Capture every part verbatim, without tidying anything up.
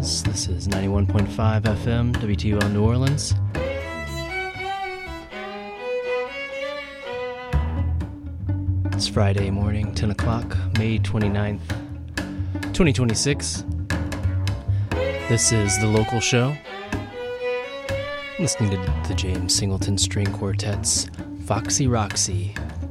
Orleans. This is ninety-one point five F M, W T O L New Orleans. It's Friday morning, ten o'clock, May twenty-ninth, twenty twenty-six. This is The Local Show. Listening to the James Singleton String Quartet's Foxy Roxy.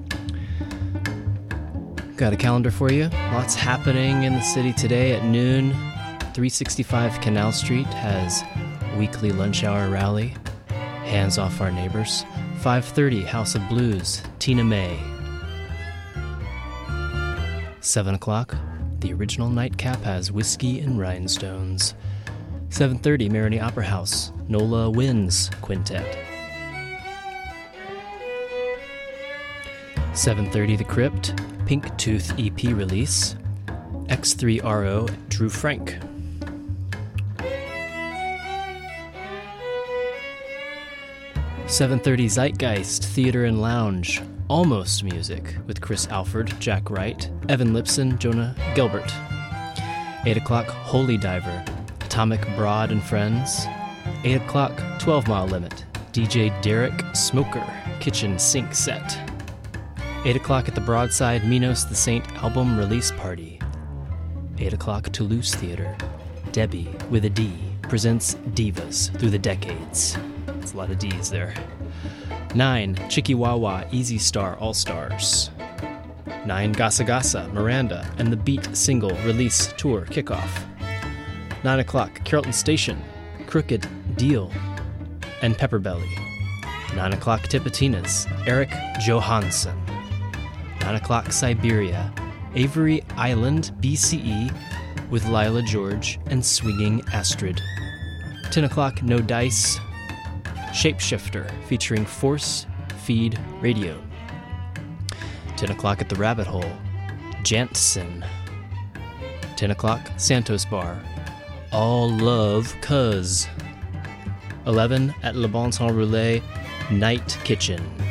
Got a calendar for you. Lots happening in the city today at noon. three sixty-five Canal Street has weekly lunch hour rally. Hands Off Our Neighbors. five thirty House of Blues, Tina May. seven o'clock, the original nightcap has Whiskey and Rhinestones. seven thirty Marigny Opera House, Nola Wynn's Quintet. seven thirty The Crypt, Pink Tooth E P release. X three R O, Drew Frank. seven thirty Zeitgeist, Theater and Lounge, Almost Music, with Chris Alford, Jack Wright, Evan Lipson, Jonah Gilbert. eight o'clock Holy Diver, Atomic Broad and Friends. eight o'clock twelve Mile Limit, D J Derek Smoker, Kitchen Sink Set. eight o'clock at the Broadside Minos the Saint album release party. eight o'clock Toulouse Theater. Debbie, with a D, presents Divas Through the Decades. That's a lot of D's there. nine Chikiwawa Easy Star All-Stars. nine Gasa Gasa, Miranda, and the Beat single release tour kickoff. nine o'clock Carrollton Station, Crooked Deal, and Pepperbelly. nine o'clock Tipitinas, Eric Johansson. nine o'clock Siberia, Avery Island, B C E, with Lila George and Swinging Astrid. ten o'clock No Dice, Shapeshifter, featuring Force Feed Radio. ten o'clock at the Rabbit Hole, Jansen. ten o'clock Santos Bar, All Love Cuz. eleven at Le Bon Temps Roulette, Night Kitchen.